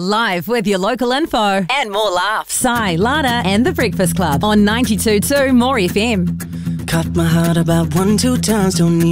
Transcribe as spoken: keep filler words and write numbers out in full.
Live with your local info and more laughs. Si, Lada and The Breakfast Club on ninety-two point two More F M. Cut my heart about one, two times, don't need